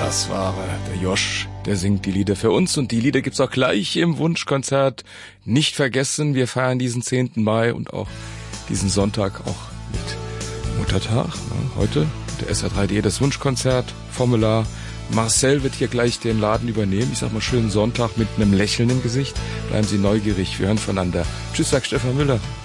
Das war der Josh, der singt die Lieder für uns und die Lieder gibt's auch gleich im Wunschkonzert. Nicht vergessen, wir feiern diesen 10. Mai und auch diesen Sonntag auch mit Muttertag. Heute der SR3D, das Wunschkonzert, Formular. Marcel wird hier gleich den Laden übernehmen. Ich sag mal schönen Sonntag mit einem Lächeln im Gesicht. Bleiben Sie neugierig, wir hören voneinander. Tschüss, sagt Stefan Müller.